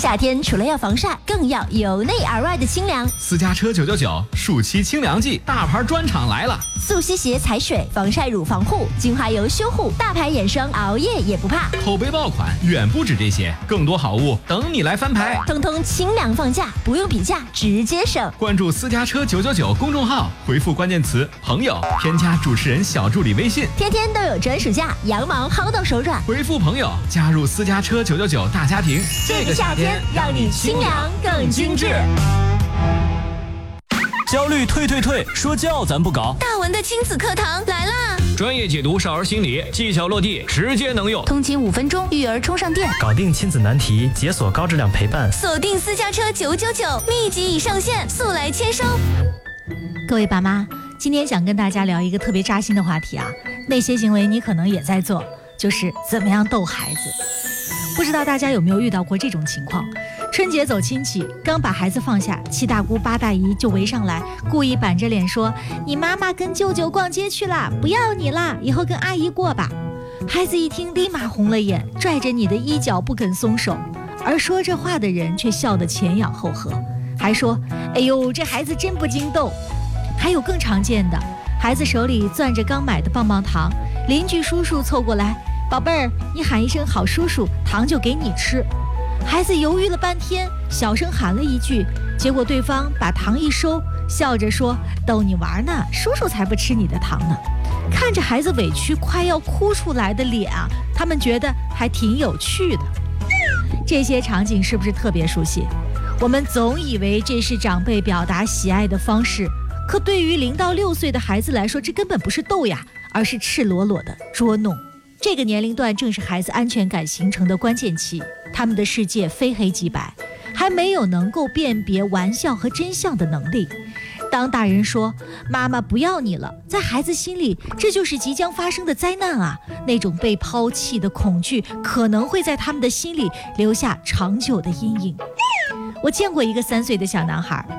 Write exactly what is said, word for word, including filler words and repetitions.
夏天除了要防晒，更要由内而外的清凉。 私家车九九九暑期清凉季，大牌专场来了！ 速吸鞋踩水，防晒乳防护，精华油修护，大牌眼霜，熬夜也不怕。 口碑爆款远不止这些，更多好物等你来翻牌。 通通清凉放假，不用比价，直接省。 关注私家车九九九公众号，回复关键词朋友，添加主持人小助理微信， 天天都有专属价，羊毛薅到手软。 回复朋友，加入私家车九九九大家庭。 这个夏天让你清凉更精致。 焦虑退退退，说教咱不搞。 大文的亲子课堂来啦！ 专业解读少儿心理，技巧落地，直接能用。 通勤五分钟，育儿充上电， 搞定亲子难题，解锁高质量陪伴。 锁定私家车九九九，密集已上线，速来签收。各位爸妈，今天想跟大家聊一个特别扎心的话题啊，那些行为你可能也在做，就是怎么样逗孩子。不知道大家有没有遇到过这种情况？春节走亲戚，刚把孩子放下，七大姑八大姨就围上来，故意板着脸说：“你妈妈跟舅舅逛街去了，不要你啦，以后跟阿姨过吧。”孩子一听，立马红了眼，拽着你的衣角不肯松手。而说这话的人却笑得前仰后合，还说：“哎呦，这孩子真不经逗。”还有更常见的，孩子手里攥着刚买的棒棒糖，邻居叔叔凑过来：“宝贝儿，你喊一声好叔叔，糖就给你吃。”孩子犹豫了半天，小声喊了一句，结果对方把糖一收，笑着说：“逗你玩呢，叔叔才不吃你的糖呢。”看着孩子委屈快要哭出来的脸啊，他们觉得还挺有趣的。这些场景是不是特别熟悉？我们总以为这是长辈表达喜爱的方式，可对于零到六岁的孩子来说，这根本不是逗呀，而是赤裸裸的捉弄。这个年龄段正是孩子安全感形成的关键期，他们的世界非黑即白，还没有能够辨别玩笑和真相的能力。当大人说妈妈不要你了，在孩子心里这就是即将发生的灾难啊，那种被抛弃的恐惧可能会在他们的心里留下长久的阴影。我见过一个三岁的小男孩，